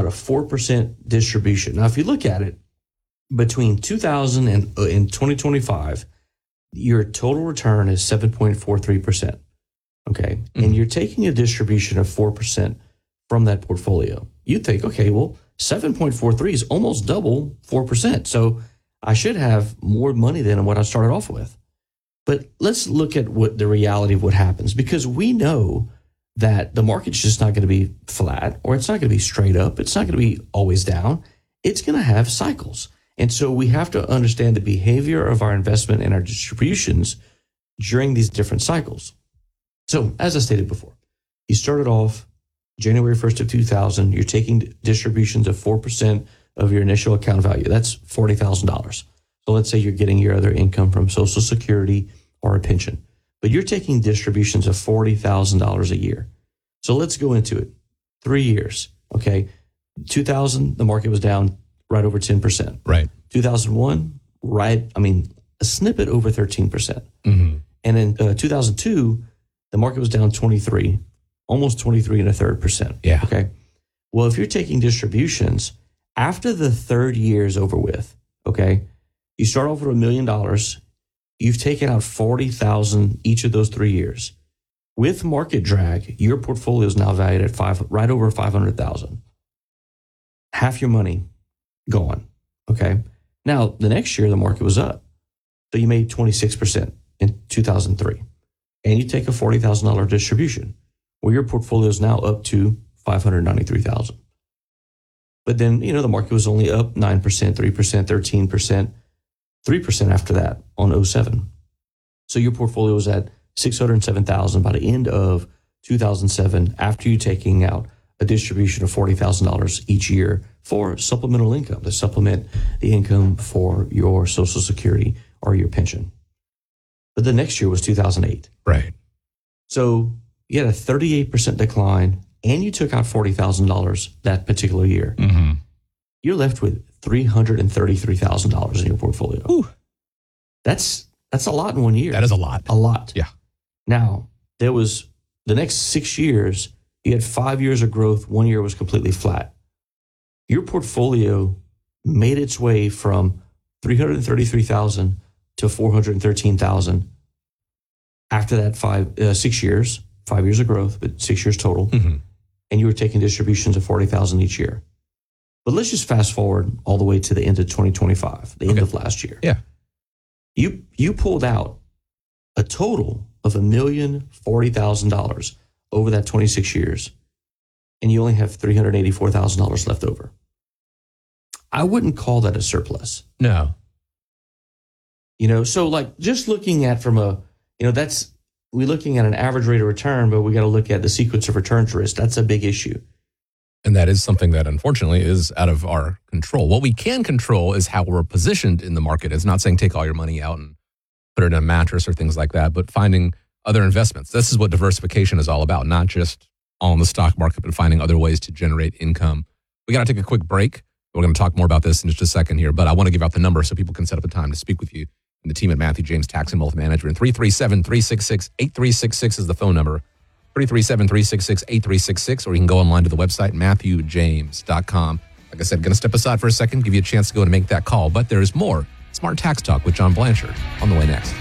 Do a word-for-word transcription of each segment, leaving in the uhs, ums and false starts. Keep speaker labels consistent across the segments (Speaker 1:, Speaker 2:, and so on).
Speaker 1: out a four percent distribution. Now, if you look at it, between two thousand and, uh, and twenty twenty-five, your total return is seven point four three percent. Okay. Mm-hmm. And you're taking a distribution of four percent from that portfolio. You think, okay, well, seven point four three is almost double four percent. So I should have more money than what I started off with. But let's look at what the reality of what happens, because we know that the market's just not going to be flat, or it's not going to be straight up. It's not going to be always down. It's going to have cycles. And so we have to understand the behavior of our investment and our distributions during these different cycles. So as I stated before, you started off January first of two thousand, you're taking distributions of four percent of your initial account value. That's forty thousand dollars. So let's say you're getting your other income from Social Security or a pension, but you're taking distributions of forty thousand dollars a year. So let's go into it. Three years, okay? two thousand, the market was down right over ten percent.
Speaker 2: Right.
Speaker 1: two thousand one, right, I mean, a snippet over thirteen percent. Mm-hmm. And in uh, two thousand two, the market was down twenty-three, almost twenty-three and a third percent.
Speaker 2: Yeah.
Speaker 1: Okay. Well, if you're taking distributions, after the third year is over with, okay, you start off with a million dollars. You've taken out forty thousand each of those three years. With market drag, your portfolio is now valued at five, right over five hundred thousand. Half your money gone. Okay. Now, the next year, the market was up. So you made twenty-six percent in two thousand three. And you take a forty thousand dollars distribution. Well, your portfolio is now up to five hundred ninety-three thousand. But then, you know, the market was only up nine percent, three percent, thirteen percent, three percent after that on oh seven. So your portfolio was at six hundred seven thousand by the end of two thousand seven, after you taking out a distribution of forty thousand dollars each year for supplemental income to supplement the income for your Social Security or your pension. But the next year was two thousand eight.
Speaker 2: Right.
Speaker 1: So you had a thirty-eight percent decline, and you took out forty thousand dollars that particular year. Mm-hmm. You're left with three hundred thirty-three thousand dollars in your portfolio.
Speaker 2: Ooh.
Speaker 1: That's that's a lot in one year.
Speaker 2: That is a lot.
Speaker 1: A lot.
Speaker 2: Yeah.
Speaker 1: Now, there was the next six years, you had five years of growth. One year was completely flat. Your portfolio made its way from three hundred thirty-three thousand dollars to four hundred thirteen thousand dollars after that five, uh, six years, five years of growth, but six years total. Mm-hmm. And you were taking distributions of forty thousand dollars each year. But let's just fast forward all the way to the end of twenty twenty-five, the okay. end of last year.
Speaker 2: Yeah.
Speaker 1: You you pulled out a total of a million forty thousand dollars over that twenty-six years, and you only have three hundred eighty-four thousand dollars left over. I wouldn't call that a surplus.
Speaker 2: No.
Speaker 1: You know, so like just looking at from a, you know, that's, we're looking at an average rate of return, but we got to look at the sequence of returns risk. That's a big issue.
Speaker 2: And that is something that unfortunately is out of our control. What we can control is how we're positioned in the market. It's not saying take all your money out and put it in a mattress or things like that, but finding other investments. This is what diversification is all about, not just all in the stock market, but finding other ways to generate income. We got to take a quick break. We're going to talk more about this in just a second here, but I want to give out the number so people can set up a time to speak with you and the team at Matthew James Tax and Wealth Management. three three seven, three six six, eight three six six is the phone number. three three seven, three six six, eight three six six, or you can go online to the website, matthew james dot com. Like I said, going to step aside for a second, give you a chance to go and make that call, but there is more Smart Tax Talk with John Blanchard on the way next.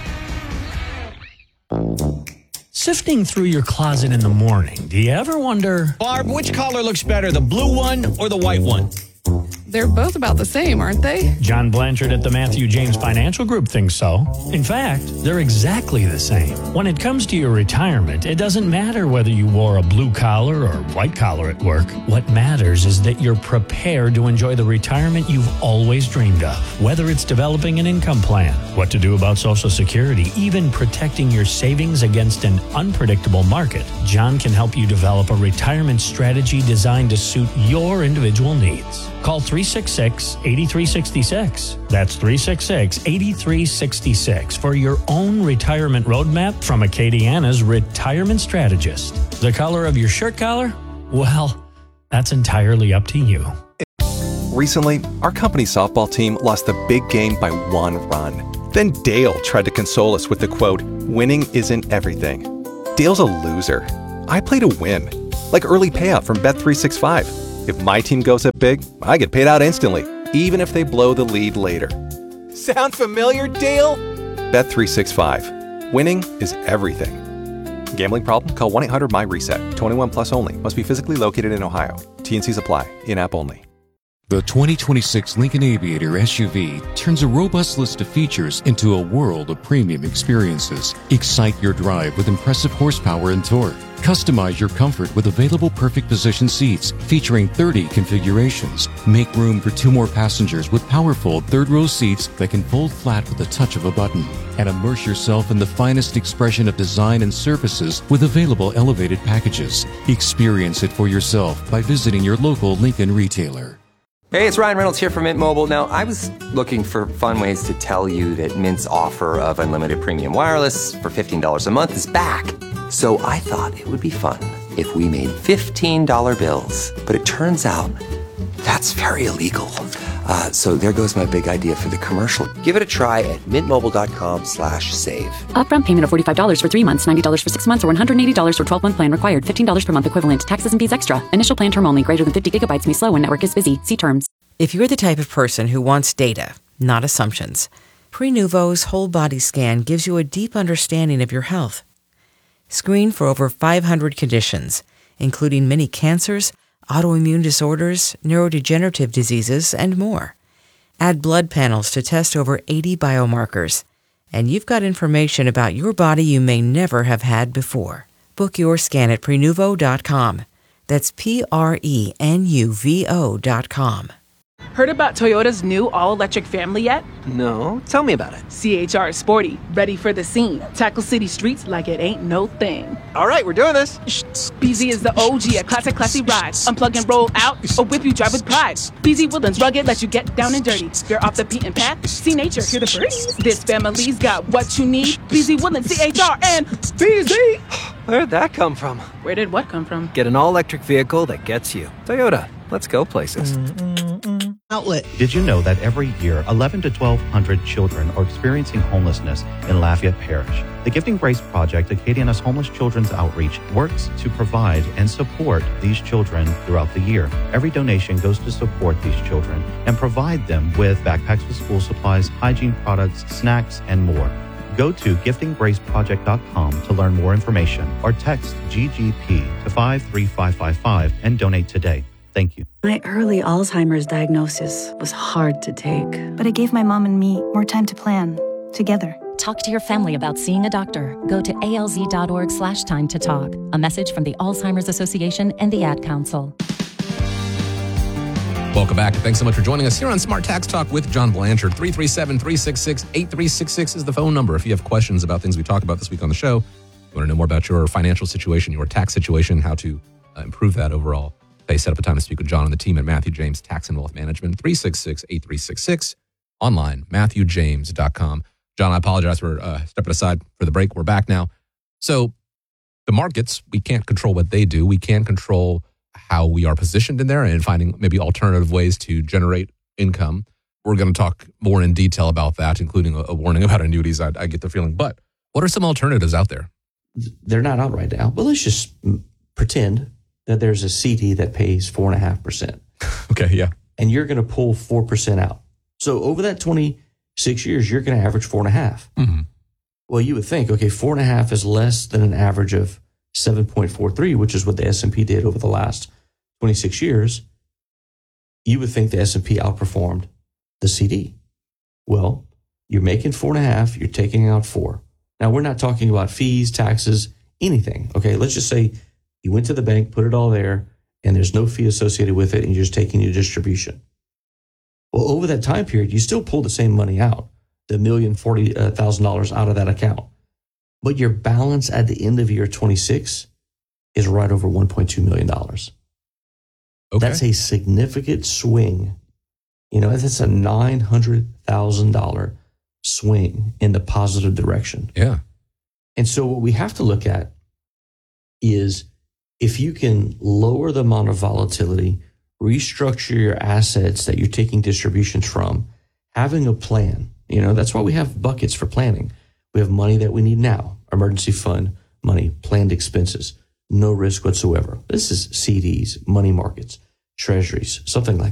Speaker 3: Sifting through your closet in the morning, do you ever wonder,
Speaker 4: Barb, which collar looks better, the blue one or the white one?
Speaker 5: They're both about the same, aren't they?
Speaker 3: John Blanchard at the Matthew James Financial Group thinks so. In fact, they're exactly the same. When it comes to your retirement, it doesn't matter whether you wore a blue collar or white collar at work. What matters is that you're prepared to enjoy the retirement you've always dreamed of. Whether it's developing an income plan, what to do about Social Security, even protecting your savings against an unpredictable market, John can help you develop a retirement strategy designed to suit your individual needs. Call three six six, eight three six six. That's three six six, eight three six six for your own retirement roadmap from Acadiana's retirement strategist. The color of your shirt collar? Well, that's entirely up to you.
Speaker 6: Recently, our company softball team lost the big game by one run. Then Dale tried to console us with the quote, "Winning isn't everything." Dale's a loser. I play to win, like early payout from Bet three sixty-five. If my team goes up big, I get paid out instantly, even if they blow the lead later.
Speaker 7: Sound familiar, Dale?
Speaker 6: Bet three sixty-five. Winning is everything. Gambling problem? Call one eight hundred my reset. twenty-one plus only. Must be physically located in Ohio. T N Cs apply. In-app only.
Speaker 8: The twenty twenty-six Lincoln Aviator S U V turns a robust list of features into a world of premium experiences. Excite your drive with impressive horsepower and torque. Customize your comfort with available perfect position seats featuring thirty configurations. Make room for two more passengers with powerful third-row seats that can fold flat with the touch of a button. And immerse yourself in the finest expression of design and surfaces with available elevated packages. Experience it for yourself by visiting your local Lincoln retailer.
Speaker 9: Hey, it's Ryan Reynolds here from Mint Mobile. Now, I was looking for fun ways to tell you that Mint's offer of unlimited premium wireless for fifteen dollars a month is back. So I thought it would be fun if we made fifteen dollar bills. But it turns out that's very illegal. Uh, so there goes my big idea for the commercial. Give it a try at mintmobile.com slash save.
Speaker 10: Upfront payment of forty-five dollars for three months, ninety dollars for six months, or one hundred eighty dollars for twelve-month plan required. fifteen dollars per month equivalent. Taxes and fees extra. Initial plan term only. Greater than fifty gigabytes may slow when network is busy. See terms.
Speaker 11: If you're the type of person who wants data, not assumptions, Prenuvo's whole body scan gives you a deep understanding of your health. Screen for over five hundred conditions, including many cancers, autoimmune disorders, neurodegenerative diseases, and more. Add blood panels to test over eighty biomarkers, and you've got information about your body you may never have had before. Book your scan at Prenuvo dot com. That's P R E N U V O dot com.
Speaker 12: Heard about Toyota's new all-electric family yet?
Speaker 7: No, tell me about it.
Speaker 12: C H R is sporty, ready for the scene. Tackle city streets like it ain't no thing.
Speaker 7: All right, we're doing this.
Speaker 12: B Z is the O G, a classic, classy ride. Unplug and roll out, or whip you drive with pride. B Z Woodlands rugged, let you get down and dirty. You're off the beaten path, see nature, hear the birdies. This family's got what you need. B Z Woodlands, C H R, and B Z.
Speaker 7: Where'd that come from?
Speaker 12: Where did what come from?
Speaker 7: Get an all-electric vehicle that gets you. Toyota, let's go places.
Speaker 13: Outlet. Did you know that every year, eleven to twelve hundred children are experiencing homelessness in Lafayette Parish? The Gifting Grace Project, Acadiana's Homeless Children's Outreach, works to provide and support these children throughout the year. Every donation goes to support these children and provide them with backpacks with school supplies, hygiene products, snacks, and more. Go to gifting grace project dot com to learn more information or text G G P to five three five five five and donate today. Thank you.
Speaker 14: My early Alzheimer's diagnosis was hard to take, but it gave my mom and me more time to plan together.
Speaker 15: Talk to your family about seeing a doctor. Go to A L Z dot org slash time to talk. A message from the Alzheimer's Association and the Ad Council.
Speaker 2: Welcome back. Thanks so much for joining us here on Smart Tax Talk with John Blanchard. three three seven, three six six, eight three six six is the phone number. If you have questions about things we talk about this week on the show, you want to know more about your financial situation, your tax situation, how to uh, improve that overall, they set up a time to speak with John and the team at Matthew James Tax and Wealth Management, three six six, eight three six six, online, matthew james dot com. John, I apologize for uh, stepping aside for the break. We're back now. So the markets, we can't control what they do. We can control how we are positioned in there and finding maybe alternative ways to generate income. We're going to talk more in detail about that, including a, a warning about annuities, I, I get the feeling. But what are some alternatives out there?
Speaker 1: They're not out right now, but let's just pretend that there's a C D that pays four point five percent.
Speaker 2: Okay, yeah.
Speaker 1: And you're going to pull four percent out. So over that twenty-six years, you're going to average four point five. Mm-hmm. Well, you would think, okay, four point five is less than an average of seven point four three, which is what the S and P did over the last twenty-six years. You would think the S and P outperformed the C D. Well, you're making four point five, you're taking out four. Now, we're not talking about fees, taxes, anything. Okay, let's just say you went to the bank, put it all there, and there's no fee associated with it, and you're just taking your distribution. Well, over that time period, you still pull the same money out, the million forty thousand dollars out of that account. But your balance at the end of year twenty-six is right over one point two million dollars. Okay. That's a significant swing. You know, that's a nine hundred thousand dollars swing in the positive direction.
Speaker 2: Yeah.
Speaker 1: And so what we have to look at is if you can lower the amount of volatility, restructure your assets that you're taking distributions from, having a plan. You know, that's why we have buckets for planning. We have money that we need now, emergency fund money, planned expenses, no risk whatsoever. This is C Ds, money markets, treasuries, something like